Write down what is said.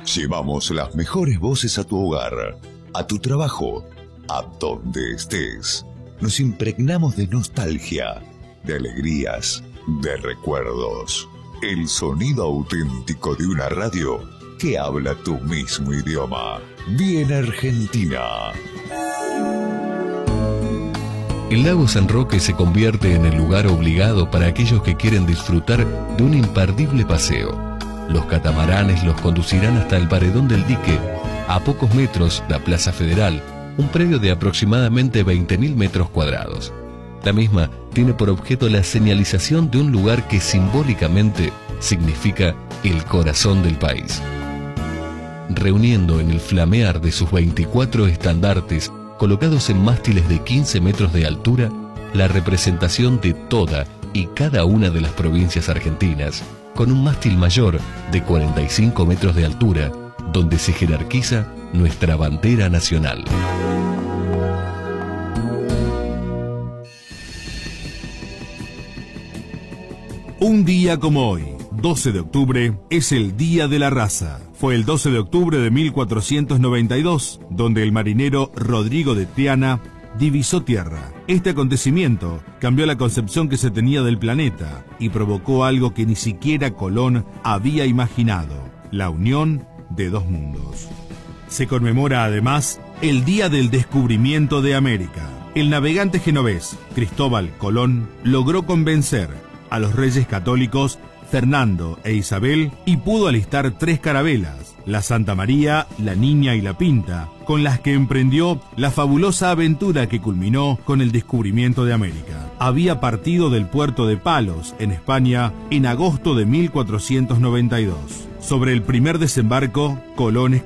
Llevamos las mejores voces a tu hogar, a tu trabajo, a donde estés. Nos impregnamos de nostalgia, de alegrías, de recuerdos. El sonido auténtico de una radio que habla tu mismo idioma. Bien Argentina. El lago San Roque se convierte en el lugar obligado para aquellos que quieren disfrutar de un imperdible paseo. Los catamaranes los conducirán hasta el paredón del dique, a pocos metros la Plaza Federal, un predio de aproximadamente 20.000 metros cuadrados. La misma tiene por objeto la señalización de un lugar que simbólicamente significa el corazón del país. Reuniendo en el flamear de sus 24 estandartes colocados en mástiles de 15 metros de altura, la representación de toda y cada una de las provincias argentinas, con un mástil mayor de 45 metros de altura, donde se jerarquiza nuestra bandera nacional. Un día como hoy, 12 de octubre, es el Día de la Raza. Fue el 12 de octubre de 1492, donde el marinero Rodrigo de Teana divisó tierra. Este acontecimiento cambió la concepción que se tenía del planeta y provocó algo que ni siquiera Colón había imaginado: la unión de dos mundos. Se conmemora además el Día del Descubrimiento de América. El navegante genovés Cristóbal Colón logró convencer a los reyes católicos Fernando e Isabel y pudo alistar 3 carabelas, la Santa María, la Niña y la Pinta, con las que emprendió la fabulosa aventura que culminó con el descubrimiento de América. Había partido del puerto de Palos, en España, en agosto de 1492. Sobre el primer desembarco, Colón